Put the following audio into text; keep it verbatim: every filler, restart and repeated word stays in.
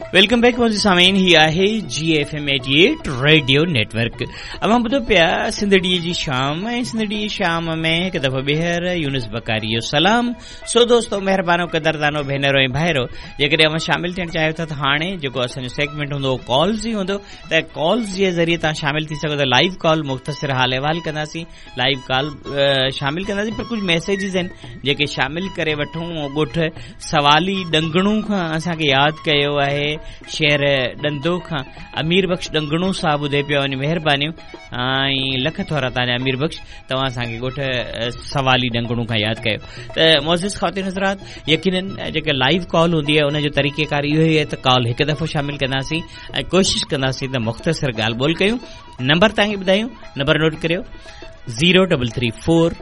Welcome back मुंहिंजे सामीन ही आहे जी एफ एम अठासी रेडियो नेटवर्क। अब हम ॿुधो पिया सिंधड़ीअ जी शाम ऐं सिंधड़ीअ जी शाम में हिकु दफ़ो ॿीहर यूनुस बकारी जो सलाम। सो दोस्तो महिरबानो क़दरदानो भेनरो ऐं भाइरो, जेकॾहिं अवां शामिल थियणु चाहियो था त हाणे जेको असांजो सेगमेंट हूंदो कॉल्स ई हूंदो, त कॉल्स जे ज़रिए तव्हां शामिल थी सघो। त लाइव कॉल मुख़्तसिर हाल अहिवाल कंदासीं, लाइव कॉल शामिल कंदासीं, पर कुझु मैसेजिस आहिनि जेके शामिल करे वठूं। ॻोठ सवाली डंगणू खां असांखे यादि कयो आहे, शहर डंदो खां अमीर बख्श डंगणू साहब ॿुधे पियो वञे, महिरबानियूं ऐं लख थोरा तव्हांजा अमीर बख्श, तव्हां असांखे ॻोठ सवाली डंगणू खां यादि कयो। त मोज़िज़ ख़ातिन हज़रात, यकीनन जेका लाइव कॉल हूंदी आहे उनजो तरीक़ेकार इहो ई आहे त कॉल हिकु दफ़ो शामिल कंदासीं ऐं कोशिशि कंदासीं त मुख़्तसिर ॻाल्हि ॿोल कयूं। नंबर तव्हांखे ॿुधायूं, नंबर नोट करियो ज़ीरो डबल थ्री फोर